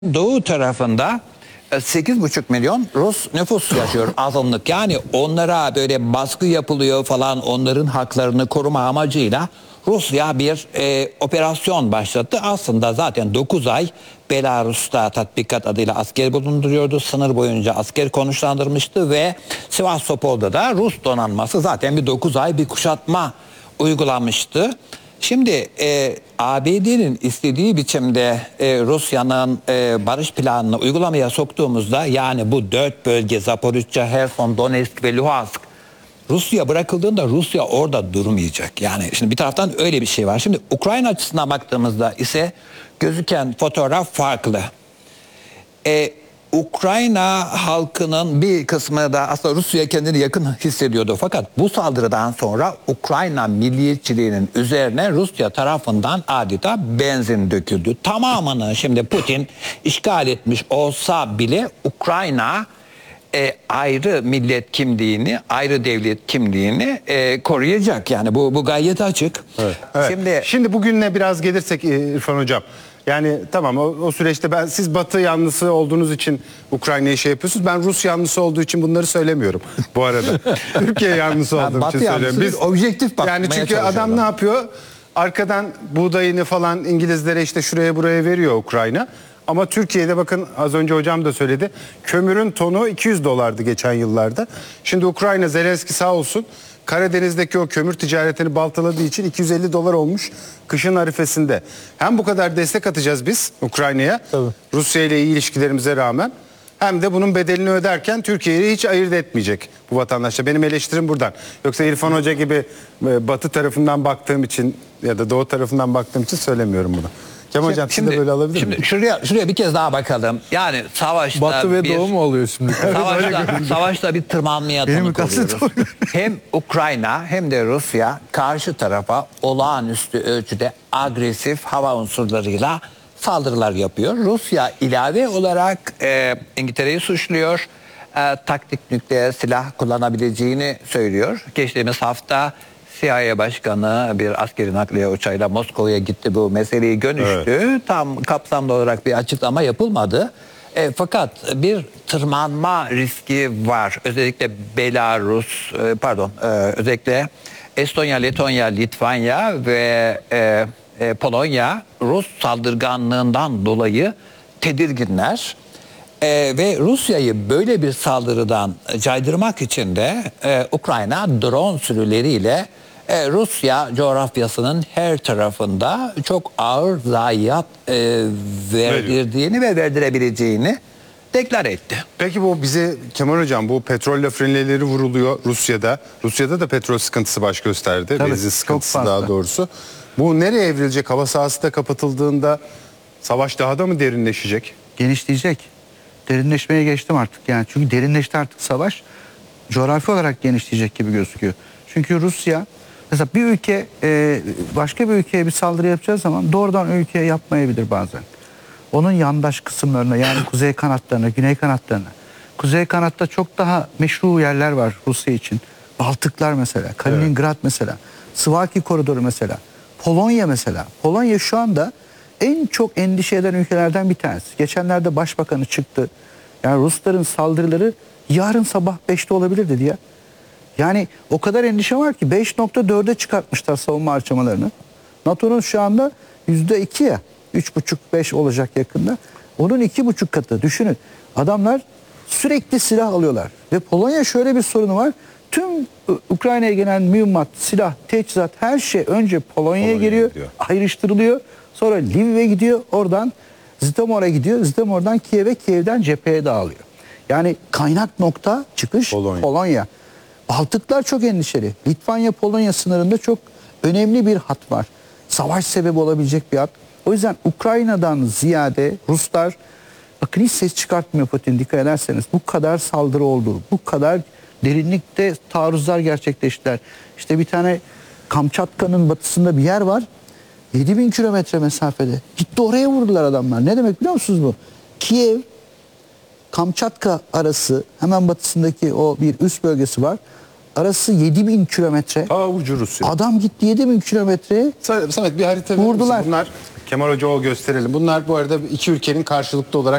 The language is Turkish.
Doğu tarafında 8,5 milyon Rus nüfus yaşıyor, azınlık. Yani onlara böyle baskı yapılıyor falan, onların haklarını koruma amacıyla Rusya bir operasyon başlattı. Aslında zaten 9 ay Belarus'ta tatbikat adıyla asker bulunduruyordu. Sınır boyunca asker konuşlandırmıştı ve Sivastopol'da da Rus donanması zaten bir 9 ay bir kuşatma uygulamıştı. Şimdi ABD'nin istediği biçimde Rusya'nın barış planını uygulamaya soktuğumuzda, yani bu 4 bölge Zaporijya, Herson, Donetsk ve Luhansk Rusya bırakıldığında Rusya orada durmayacak. Yani şimdi bir taraftan öyle bir şey var. Şimdi Ukrayna açısından baktığımızda ise gözüken fotoğraf farklı. Ukrayna halkının bir kısmı da aslında Rusya'ya kendini yakın hissediyordu. Fakat bu saldırıdan sonra Ukrayna milliyetçiliğinin üzerine Rusya tarafından adeta benzin döküldü. Tamamını şimdi Putin işgal etmiş olsa bile Ukrayna ayrı millet kimliğini, ayrı devlet kimliğini koruyacak. Yani bu gayet açık. Evet. Şimdi bugüne biraz gelirsek İrfan Hocam. Yani tamam, o süreçte siz Batı yanlısı olduğunuz için Ukrayna'yı şey yapıyorsunuz. Ben Rus yanlısı olduğu için bunları söylemiyorum bu arada. Türkiye yanlısı olduğum için söylüyorum. Biz objektif bakmaya yani çünkü adam ne yapıyor? Arkadan buğdayını falan İngilizlere işte şuraya buraya veriyor Ukrayna. Ama Türkiye'de bakın, az önce hocam da söyledi, kömürün tonu 200 dolardı geçen yıllarda. Şimdi Ukrayna, Zelenski sağ olsun, Karadeniz'deki o kömür ticaretini baltaladığı için 250 dolar olmuş kışın arifesinde. Hem bu kadar destek atacağız biz Ukrayna'ya, Rusya ile iyi ilişkilerimize rağmen, hem de bunun bedelini öderken Türkiye'yi hiç ayırt etmeyecek bu vatandaşlar. Benim eleştirim buradan. Yoksa İrfan Hoca gibi Batı tarafından baktığım için ya da Doğu tarafından baktığım için söylemiyorum bunu. Kemal Hocam, siz de böyle alabilir miyim? Şuraya bir kez daha bakalım. Yani savaşta Batı ve Doğu mu oluyor şimdi? Savaşta bir tırmanmaya tanık oluyoruz. Hem Ukrayna hem de Rusya karşı tarafa olağanüstü ölçüde agresif hava unsurlarıyla saldırılar yapıyor. Rusya ilave olarak İngiltere'yi suçluyor. Taktik nükleer silah kullanabileceğini söylüyor. Geçtiğimiz hafta CIA Başkanı bir askeri nakliye uçağıyla Moskova'ya gitti, bu meseleyi görüştü. Evet. Tam kapsamlı olarak bir açıklama yapılmadı. Fakat bir tırmanma riski var. Özellikle Belarus, özellikle Estonya, Letonya, Litvanya ve Polonya Rus saldırganlığından dolayı tedirginler. Ve Rusya'yı böyle bir saldırıdan caydırmak için de Ukrayna drone sürüleriyle Rusya coğrafyasının her tarafında çok ağır zayiat verdirdiğini ve verdirebileceğini deklar etti. Peki bu bize, Kemal Hocam, bu petrol rafineleri vuruluyor Rusya'da. Rusya'da da petrol sıkıntısı baş gösterdi. Tabii, benzin sıkıntısı daha doğrusu. Bu nereye evrilecek? Hava sahası da kapatıldığında savaş daha da mı derinleşecek? Genişleyecek. Derinleşmeye geçtim artık yani. Çünkü derinleşti artık savaş. Coğrafi olarak genişleyecek gibi gözüküyor. Çünkü Rusya mesela bir ülke başka bir ülkeye bir saldırı yapacağı zaman doğrudan ülkeye yapmayabilir bazen. Onun yandaş kısımlarına, yani kuzey kanatlarına, güney kanatlarına. Kuzey kanatta çok daha meşru yerler var Rusya için. Baltıklar mesela, Kaliningrad mesela, Sıvaki koridoru mesela, Polonya mesela. Polonya şu anda en çok endişe eden ülkelerden bir tanesi. Geçenlerde başbakanı çıktı. Yani Rusların saldırıları yarın sabah 5'te olabilir dedi ya. Yani o kadar endişe var ki 5.4'e çıkartmışlar savunma harcamalarını. NATO'nun şu anda %2 ya. 3,5-5 olacak yakında. Onun 2,5 katı. Düşünün. Adamlar sürekli silah alıyorlar. Ve Polonya şöyle bir sorunu var. Tüm Ukrayna'ya gelen mühimmat, silah, teçhizat, her şey önce Polonya'ya geliyor. Ayrıştırılıyor. Sonra Lviv'e gidiyor. Oradan Zhytomyr'a gidiyor. Zhytomyr'dan Kiev'e, Kiev'den cepheye dağılıyor. Yani kaynak nokta çıkış Polonya. Baltıklar çok endişeli. Litvanya-Polonya sınırında çok önemli bir hat var. Savaş sebebi olabilecek bir hat. O yüzden Ukrayna'dan ziyade Ruslar, bakın hiç ses çıkartmıyor Putin, dikkat ederseniz. Bu kadar saldırı oldu. Bu kadar derinlikte taarruzlar gerçekleştiler. İşte bir tane Kamçatka'nın batısında bir yer var. 7.000 kilometre mesafede. Gitti oraya vurdular adamlar. Ne demek biliyor musunuz bu? Kiev, Kamçatka arası hemen batısındaki o bir üst bölgesi var. arası 7.000 kilometre. Ta ucu Rusya. Adam gitti 7.000 kilometre. Samet bir harita verir misin? Vurdular. Bunlar Kemal Hoca o gösterelim. Bunlar bu arada iki ülkenin karşılıklı olarak